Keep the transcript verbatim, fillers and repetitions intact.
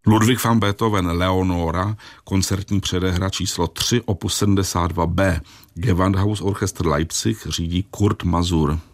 Ludwig van Beethoven Leonora, koncertní předehra číslo tři, opus sedmdesát dva bé. Gewandhaus Orchester Leipzig řídí Kurt Masur.